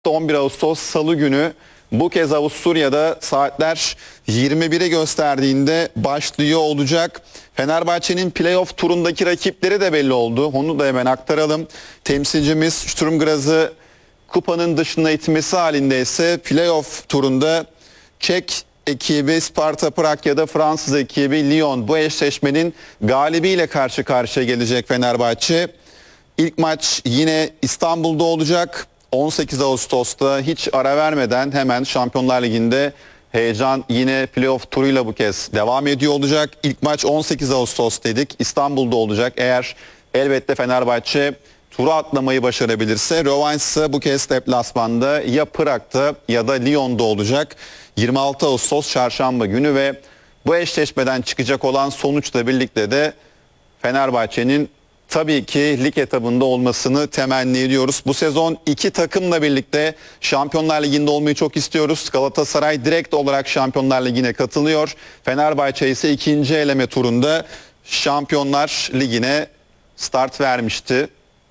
11 Ağustos Salı günü bu kez Avusturya'da saatler 21'i gösterdiğinde başlıyor olacak. Fenerbahçe'nin playoff turundaki rakipleri de belli oldu. Onu da hemen aktaralım. Temsilcimiz Sturm Graz'ı kupanın dışına itmesi halinde ise playoff turunda Çek ekibi Sparta Prag ya da Fransız ekibi Lyon, bu eşleşmenin galibiyle karşı karşıya gelecek Fenerbahçe. İlk maç yine İstanbul'da olacak. 18 Ağustos'ta hiç ara vermeden hemen Şampiyonlar Ligi'nde heyecan yine playoff turuyla bu kez devam ediyor olacak. İlk maç 18 Ağustos dedik. İstanbul'da olacak. Eğer elbette Fenerbahçe turu atlamayı başarabilirse rövanşı bu kez deplasmanda ya Prag'da ya da Lyon'da olacak. 26 Ağustos Çarşamba günü ve bu eşleşmeden çıkacak olan sonuçla birlikte de Fenerbahçe'nin tabii ki lig etabında olmasını temenni ediyoruz. Bu sezon iki takımla birlikte Şampiyonlar Ligi'nde olmayı çok istiyoruz. Galatasaray direkt olarak Şampiyonlar Ligi'ne katılıyor. Fenerbahçe ise ikinci eleme turunda Şampiyonlar Ligi'ne start vermişti.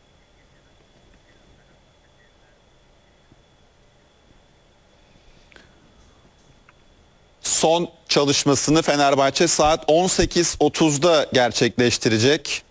Son çalışmasını Fenerbahçe saat 18.30'da gerçekleştirecek.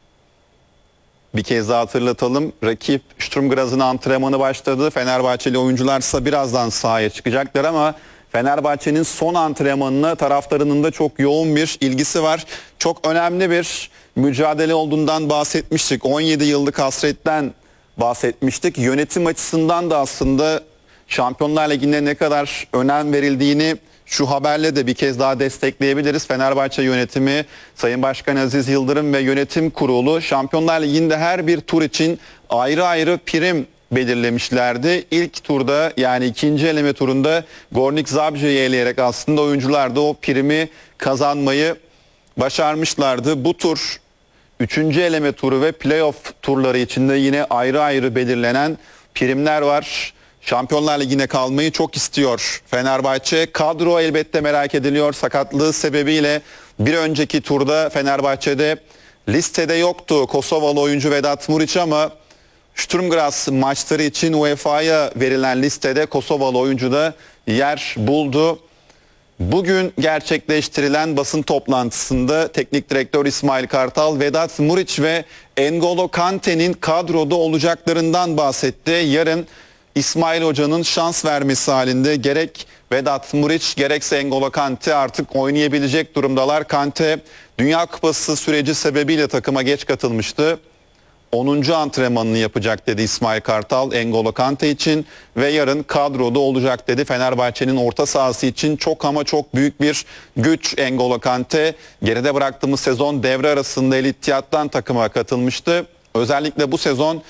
Bir kez daha hatırlatalım. Rakip Sturm Graz'ın antrenmanı başladı. Fenerbahçeli oyuncularsa birazdan sahaya çıkacaklar ama Fenerbahçe'nin son antrenmanına taraftarının da çok yoğun bir ilgisi var. Çok önemli bir mücadele olduğundan bahsetmiştik. 17 yıllık hasretten bahsetmiştik. Yönetim açısından da aslında Şampiyonlar Ligi'ne ne kadar önem verildiğini şu haberle de bir kez daha destekleyebiliriz. Fenerbahçe yönetimi, Sayın Başkan Aziz Yıldırım ve yönetim kurulu Şampiyonlar Ligi'nde her bir tur için ayrı ayrı prim belirlemişlerdi. İlk turda, yani ikinci eleme turunda Gornik Zabrze'yi eleyerek aslında oyuncular da o primi kazanmayı başarmışlardı. Bu tur 3. eleme turu ve playoff turları içinde yine ayrı ayrı belirlenen primler var. Şampiyonlar Ligi'ne kalmayı çok istiyor Fenerbahçe. Kadro elbette merak ediliyor. Sakatlığı sebebiyle bir önceki turda Fenerbahçe'de listede yoktu Kosovalı oyuncu Vedat Muriç ama Sturm Graz maçları için UEFA'ya verilen listede Kosovalı oyuncu da yer buldu. Bugün gerçekleştirilen basın toplantısında teknik direktör İsmail Kartal, Vedat Muriç ve N'Golo Kante'nin kadroda olacaklarından bahsetti. Yarın İsmail Hoca'nın şans vermesi halinde gerek Vedat Muriç gerekse N'Golo Kante artık oynayabilecek durumdalar. Kante Dünya Kupası süreci sebebiyle takıma geç katılmıştı. 10. antrenmanını yapacak dedi İsmail Kartal N'Golo Kante için ve yarın kadroda olacak dedi. Fenerbahçe'nin orta sahası için çok ama çok büyük bir güç N'Golo Kante. Geride bıraktığımız sezon devre arasında El İttihad'dan takıma katılmıştı. Özellikle bu sezon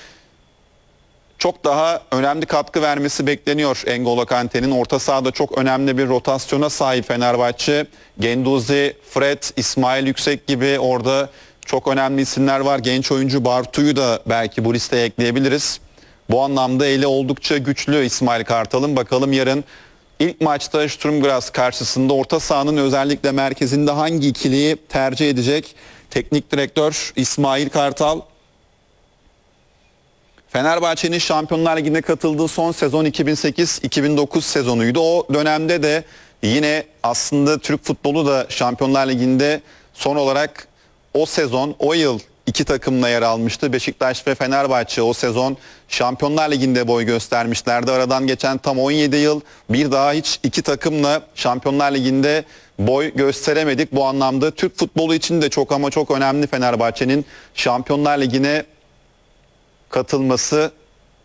çok daha önemli katkı vermesi bekleniyor N'Golo Kante'nin. Orta sahada çok önemli bir rotasyona sahip Fenerbahçe. Genduzi, Fred, İsmail Yüksek gibi orada çok önemli isimler var. Genç oyuncu Bartu'yu da belki bu listeye ekleyebiliriz. Bu anlamda eli oldukça güçlü İsmail Kartal'ın. Bakalım yarın ilk maçta Sturm Graz karşısında orta sahanın özellikle merkezinde hangi ikiliyi tercih edecek? Teknik direktör İsmail Kartal. Fenerbahçe'nin Şampiyonlar Ligi'ne katıldığı son sezon 2008-2009 sezonuydu. O dönemde de yine aslında Türk futbolu da Şampiyonlar Ligi'nde son olarak o sezon, o yıl iki takımla yer almıştı. Beşiktaş ve Fenerbahçe o sezon Şampiyonlar Ligi'nde boy göstermişlerdi. Aradan geçen tam 17 yıl bir daha hiç iki takımla Şampiyonlar Ligi'nde boy gösteremedik. Bu anlamda Türk futbolu için de çok ama çok önemli Fenerbahçe'nin Şampiyonlar Ligi'ne katılması.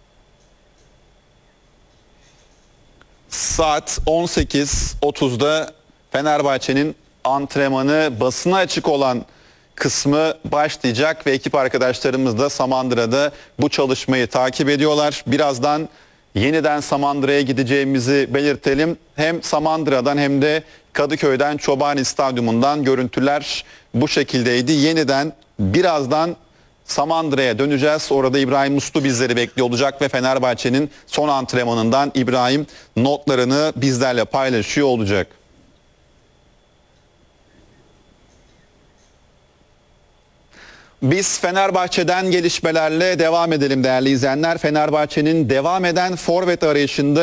Saat 18.30'da Fenerbahçe'nin antrenmanı, basına açık olan kısmı başlayacak ve ekip arkadaşlarımız da Samandıra'da bu çalışmayı takip ediyorlar. Birazdan yeniden Samandıra'ya gideceğimizi belirtelim. Hem Samandıra'dan hem de Kadıköy'den Çobani Stadyumundan görüntüler bu şekildeydi. Yeniden birazdan Samandıra'ya döneceğiz. Orada İbrahim Uslu bizleri bekliyor olacak ve Fenerbahçe'nin son antrenmanından İbrahim notlarını bizlerle paylaşıyor olacak. Biz Fenerbahçe'den gelişmelerle devam edelim değerli izleyenler. Fenerbahçe'nin devam eden forvet arayışında